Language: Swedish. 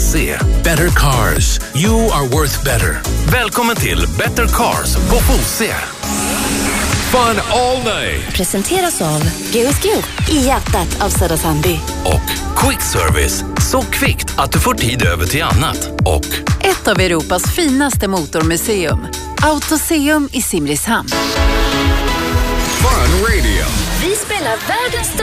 Fosse. Better cars. You are worth better. Välkommen till Better Cars på Fosse. Fun all day. Presenteras av GSG i hjärtat av Södra Sandby. Och Quick Service. Så kvickt att du får tid över till annat. Och ett av Europas finaste motormuseum. Autoseum i Simrishamn. Fun Radio. Vi spelar världens